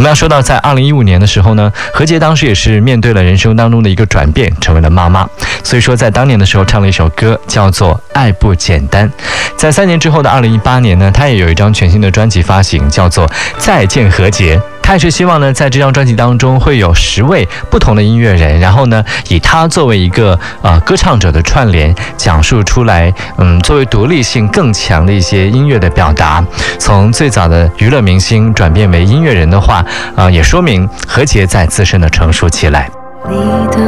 们要说到在2015年的时候呢，何洁当时也是面对了人生当中的一个转变，成为了妈妈。所以说在当年的时候唱了一首歌叫做《爱不简单》。在3年之后的2018年呢，她也有一张全新的专辑发行，叫做《再见何洁》。他也是希望呢，在这张专辑当中会有10位不同的音乐人，然后呢，以他作为一个歌唱者的串联，讲述出来，作为独立性更强的一些音乐的表达。从最早的娱乐明星转变为音乐人的话，也说明何洁在自身的成熟起来。